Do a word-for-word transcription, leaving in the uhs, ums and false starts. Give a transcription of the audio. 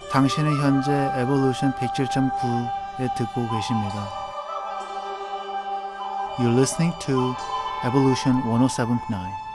당신은 현재 에볼루션 백칠 점 구에 듣고 계십니다. You're listening to Evolution one oh seven point nine.